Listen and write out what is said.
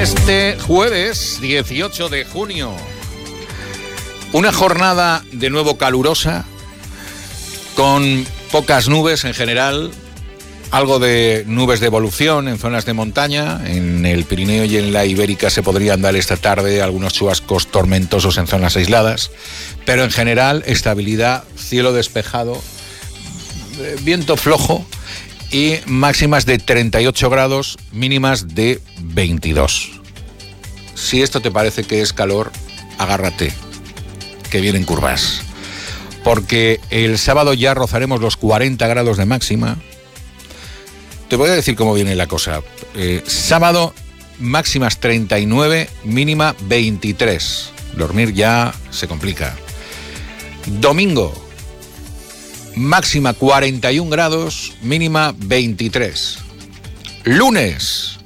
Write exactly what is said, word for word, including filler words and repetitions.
este jueves dieciocho de junio. Una jornada de nuevo calurosa, con pocas nubes en general, algo de nubes de evolución en zonas de montaña. En el Pirineo y en la Ibérica se podrían dar esta tarde algunos chubascos tormentosos en zonas aisladas, pero en general estabilidad, cielo despejado, viento flojo y máximas de treinta y ocho grados, mínimas de veintidós. Si esto te parece que es calor, agárrate, que vienen curvas, porque el sábado ya rozaremos los cuarenta grados de máxima. Te voy a decir cómo viene la cosa. Eh, sábado, máximas treinta y nueve, mínima veintitrés. Dormir ya se complica. Domingo, máxima cuarenta y un grados, mínima veintitrés. Lunes,